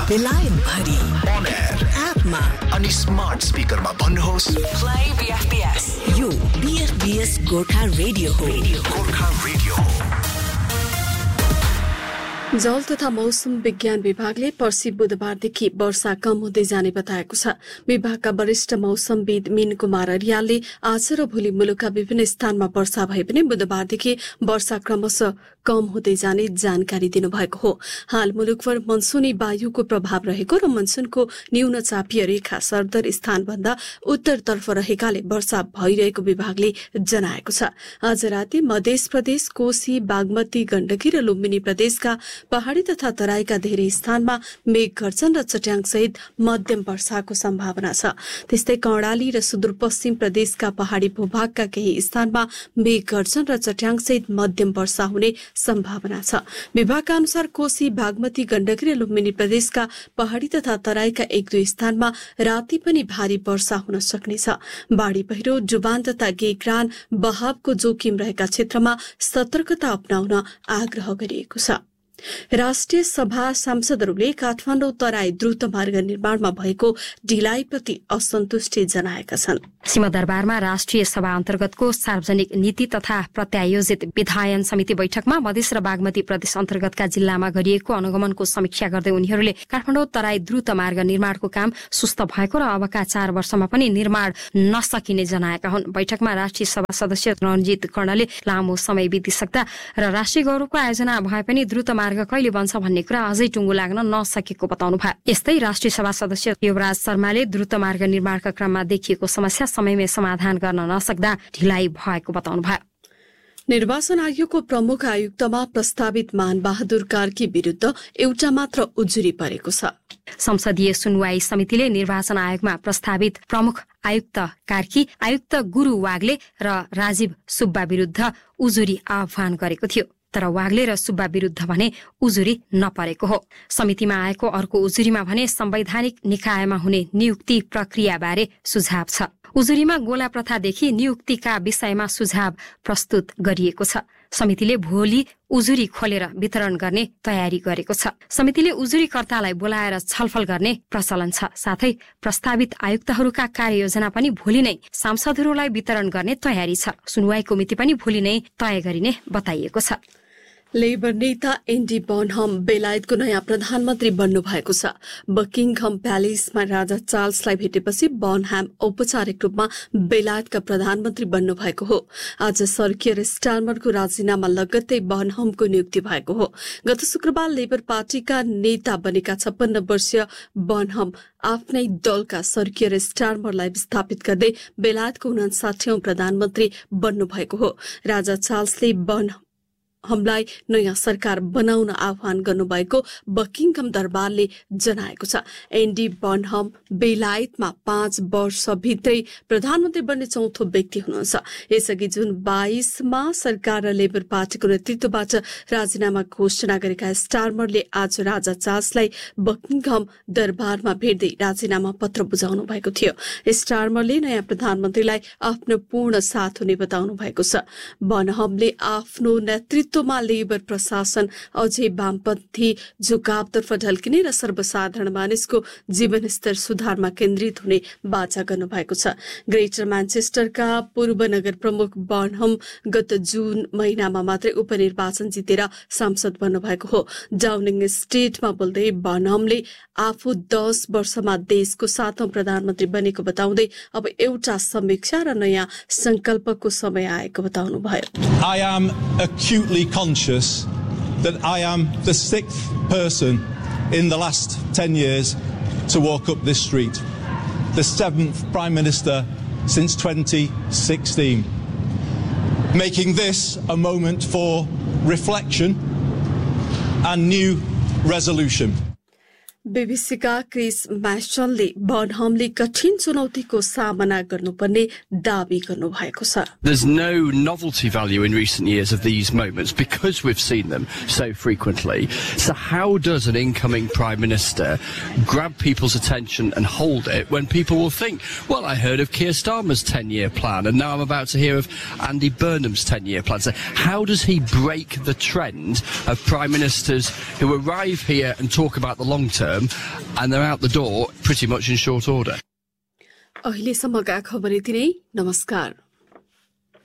बेलायत भरि on air एपमा अनि स्मार्ट स्पिकरमा भन्नुहोस् प्ले बीएफबीएस यो बीएफबीएस गोर्खा रेडियो हो गोर्खा रेडियो जल तथा मौसम विज्ञान विभागले पर्सि बुधबारदेखि वर्षा कम हुँदै जाने बताएको छ। विभागका वरिष्ठ मौसमविद मीन कुमार अरियालले आज र भोलि मुलुकका विभिन्न स्थानमा वर्षा भए पनि बुधबारदेखि वर्षा क्रमशः कम हुँदै जाने जानकारी दिनुभएको हो। हाल मुलुकभर मनसुनी वायुको प्रभाव रहेको र मनसुनको न्यून चापीय रेखा सरदर स्थानभन्दा उत्तरतर्फ रहेकाले वर्षा भइरहेको विभागले जनाएको छ। आज राति मध्य प्रदेश, कोशी, बागमती, गण्डकी र लुम्बिनी प्रदेशका पहाड़ी तथा तराईका धेरै स्थानमा मेघ गर्जन र चट्याङ सहित मध्यम वर्षाको सम्भावना छ। त्यस्तै कर्णाली र सुदूरपश्चिम प्रदेशका पहाड़ी भूभागका केही स्थानमा मेघ गर्जन र चट्याङ सहित मध्यम वर्षा हुने सम्भावना छ। विभागका अनुसार कोशी, बागमती, गण्डकी र लुम्बिनी प्रदेशका पहाड़ी तथा तराईका एक दुई स्थानमा राति पनि भारी वर्षा हुन सक्नेछ। बाढ़ी पहिरो, जुबान तथा गेग्रान बहावको जोखिम रहेका क्षेत्रमा सतर्कता अपनाउन आग्रह गरिएको छ। राष्ट्रिय सभा सांसदहरूले काठमाडौँ तराई द्रुत मार्ग निर्माणमा भएको ढिलाइप्रति असन्तुष्टि जनाएका छन्। सिंहदरबारमा राष्ट्रिय सभा अन्तर्गतको सार्वजनिक नीति तथा प्रत्यायोजित विधायन समिति बैठकमा मधेस र बागमती प्रदेश अन्तर्गतका जिल्लामा गरिएको अनुगमनको समीक्षा गर्दै उनीहरूले काठमाडौँ तराई द्रुत मार्ग निर्माणको काम सुस्त भएको र अबका 4 वर्षमा पनि निर्माण नसकिने जनाएका हुन्। बैठकमा राष्ट्रिय सभा सदस्य रणजित कर्णले लामो समय बितिसक्दा र राष्ट्रिय गौरवको आयोजना भए पनि द्रुत मार्ग कहिले बन्छ भन्ने कुरा अझै टुङ्गो लाग्न नसकेको बताउनु भयो। यस्तै राष्ट्रिय सभा सदस्य युवराज शर्माले द्रुत मार्ग निर्माणका क्रममा देखिएको समस्या समयमै समाधान गर्न नसक्दा ढिलाइ भएको बताउनु भयो। निर्वाचन आयोगको प्रमुख आयुक्तमा प्रस्तावित मानबहादुर कार्की विरूद्ध एउटा मात्र उजुरी परेको छ। संसदीय सुनवाई समितिले निर्वाचन आयोगमा प्रस्तावित प्रमुख आयुक्त कार्की, आयुक्त गुरु वाग्ले र राजीव सुब्बा विरूद्ध उजुरी आह्वान गरेको थियो। तर वाग्ले र सुब्बा विरूद्ध भने उजुरी नपरेको हो। समितिमा आएको अर्को उजुरीमा भने संवैधानिक निकायमा हुने नियुक्ति प्रक्रिया बारे सुझाव छ। उजुरीमा गोला प्रथादेखि नियुक्तिका विषयमा सुझाव प्रस्तुत गरिएको छ। समितिले भोलि उजुरी खोलेर वितरण गर्ने तयारी गरेको छ। समितिले उजुरीकर्तालाई बोलाएर छलफल गर्ने प्रचलन छ। साथै प्रस्तावित आयुक्तहरूका कार्ययोजना पनि भोलि नै सांसदहरूलाई वितरण गर्ने तयारी छ। सुनवाईको मिति पनि भोलि नै तय गरिने बताइएको छ। लेबर नेता एन्डी बर्नहम बेलायतको नयाँ प्रधानमन्त्री बन्नु भएको छ। बकिङहम प्यालेसमा राजा चार्ल्सलाई भेटेपछि बर्नहम औपचारिक रूपमा बेलायतका प्रधानमन्त्री बन्नु भएको हो। आज सर कियर स्टारमरको राजीनामा लगत्तै बर्नहमको नियुक्ति भएको हो। गत शुक्रबार लेबर पार्टीका नेता बनेका 56 वर्षीय बर्नहम आफ्नै दलका सर कियर स्टारमरलाई विस्थापित गर्दै बेलायतको 59औं प्रधानमन्त्री बन्नु भएको हो। राजा चार्ल्सले बर्नहमलाई नयाँ सरकार बनाउन आह्वान गर्नुभएको बकिङहम दरबारले जनाएको छ। एन्डी बर्नहम बेलायतमा 5 वर्षभित्रै प्रधानमन्त्री बन्ने चौथो व्यक्ति हुनुहुन्छ। यसअघि जुन 22 मा सरकार र लेबर पार्टीको नेतृत्वबाट राजीनामा घोषणा गरेका स्टारमरले आज राजा चार्ल्सलाई बकिङहम दरबारमा भेट्दै राजीनामा पत्र बुझाउनु भएको थियो। स्टारमरले नयाँ प्रधानमन्त्रीलाई आफ्नो पूर्ण साथ हुने बताउनु भएको छ। बर्नहमले आफ्नो नेतृत्वमा लेबर प्रशासन अझै वामपन्थी झुकावतर्फ ढल्किने र सर्वसाधारण मानिसको जीवनस्तर सुधारमा केन्द्रित हुने बाचा गर्नुभएको छ। ग्रेटर म्यानचेस्टरका पूर्व नगर प्रमुख बर्नहम गत जुन महिनामा मात्रै उपनिर्वाचन जितेर सांसद बन्नुभएको हो। डाउनिङ स्ट्रिटमा बोल्दै बर्नहमले आफू 10 वर्षमा देशको 7औं प्रधानमन्त्री बनेको बताउँदै अब एउटा समीक्षा र नयाँ संकल्पको समय आएको बताउनुभयो। I am acutely conscious that I am the 6th person in the last 10 years to walk up this street, the 7th Prime Minister since 2016, making this a moment for reflection and new resolution. बीबीसीका Chris म्यास्टनले बर्नहमले कठिन चुनौतीको सामना गर्नुपर्ने दावी गर्नुभएको छ। There's no novelty value in recent years of these moments because we've seen them so frequently. So how does an incoming Prime Minister grab people's attention and hold it when people will think, well, I heard of Keir Starmer's 10-year plan and now I'm about to hear of Andy Burnham's 10-year plan. So how does he break the trend of Prime Ministers who arrive here and talk about the long term confirm, and they're out the door pretty much in short order. अहिलेसम्मका खबर यति नै। नमस्कार।